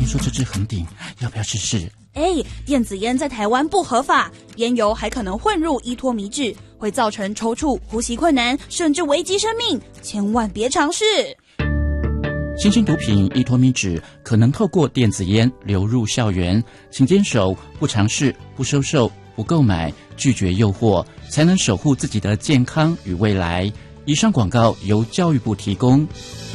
说这支很顶，要不要试试？ 电子烟在台湾不合法，烟油还可能混入依托米酯，会造成抽搐、呼吸困难，甚至危及生命，千万别尝试。 新兴毒品依托米酯可能透过电子烟流入校园，请坚守不尝试、不收受、不购买，拒绝诱惑，才能守护自己的健康与未来。以上广告由教育部提供。